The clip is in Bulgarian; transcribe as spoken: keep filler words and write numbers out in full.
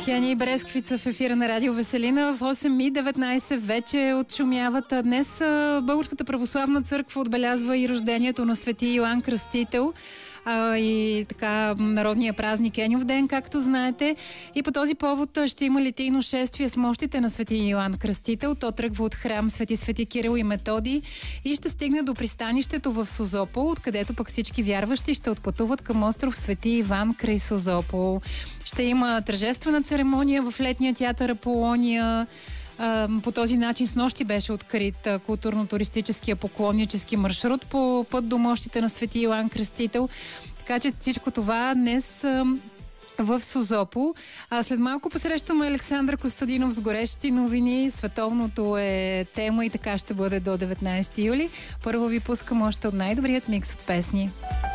Хени Бресквица в ефира на Радио Веселина. В осем и деветнайсет вече отшумяват. Днес Българската православна църква отбелязва и рождението на свети Йоан Кръстител, а, и така народния празник Еньов ден, както знаете. И по този повод ще има литийно шествие с мощите на свети Йоан Кръстител. То тръгва от храм Свети Свети Кирил и Методий и ще стигне до пристанището в Созопол, откъдето пък всички вярващи ще отпътуват към остров Свети Иван край Созопол. Ще има тържествена церемония в летния театър Аполония. По този начин снощи беше открит културно-туристическия поклоннически маршрут по път до мощите на свети Йоан Кръстител. Така че всичко това днес в Созопол. А след малко посрещаме Александър Костадинов с горещи новини. Световното е тема и така ще бъде до деветнайсети юли. Първо ви пускам още от най-добрият микс от песни.